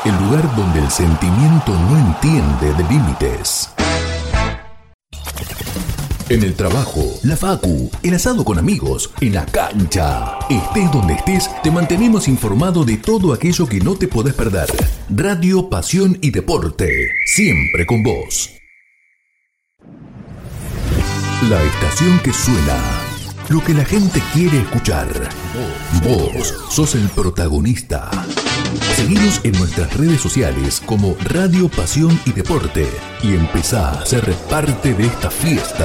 el lugar donde el sentimiento no entiende de límites. En el trabajo, la facu, el asado con amigos, en la cancha. Estés donde estés, te mantenemos informado de todo aquello que no te podés perder. Radio, pasión y deporte, siempre con vos. La estación que suena, lo que la gente quiere escuchar. Vos sos el protagonista. Seguinos en nuestras redes sociales como Radio, Pasión y Deporte y empezá a ser parte de esta fiesta